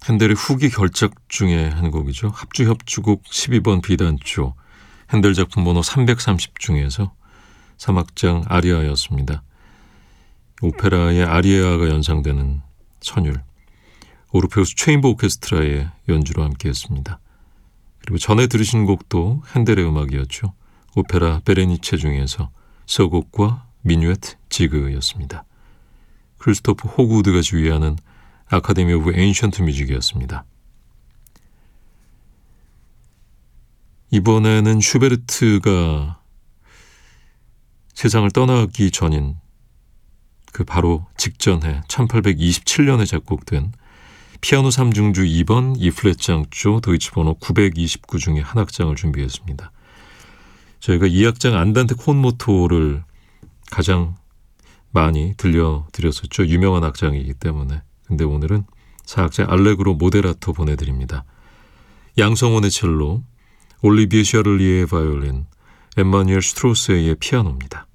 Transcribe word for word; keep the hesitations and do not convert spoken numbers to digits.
핸델의 후기 결작 중에 한 곡이죠. 합주협주곡 십이 번 비단조, 핸델 작품 번호 삼백삼십 중에서 삼 악장 아리아였습니다. 오페라의 아리아가 연상되는 선율, 오르페우스 체인버 오케스트라의 연주로 함께했습니다. 그리고 전에 들으신 곡도 핸델의 음악이었죠. 오페라 베레니체 중에서 서곡과 미뉴엣 지그였습니다. 크리스토프 호그우드가 지휘하는 아카데미 오브 엔션트 뮤직이었습니다. 이번에는 슈베르트가 세상을 떠나기 전인 그 바로 직전해 천팔백이십칠 년에 작곡된 피아노 삼 중주 이 번 이 플랫 장조 도이치 번호 구백이십구 중에 한 악장을 준비했습니다. 저희가 이 악장 안단테 콘모토를 가장 많이 들려드렸었죠. 유명한 악장이기 때문에. 근데 오늘은 사 악장 알레그로 모데라토 보내드립니다. 양성원의 첼로, 올리비에 샤를리에의 바이올린, 엠마뉴엘 스트로스의 피아노입니다.